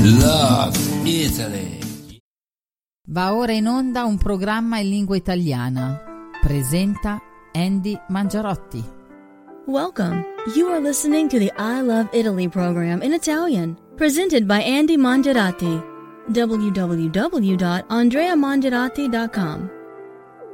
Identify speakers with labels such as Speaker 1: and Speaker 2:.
Speaker 1: Love Italy.
Speaker 2: Va ora in onda un programma in lingua italiana. Presenta Andy Mangiarotti.
Speaker 3: Welcome. You are listening to the I Love Italy program in Italian, presented by Andy Mangiarotti. www.andreamangiarotti.com.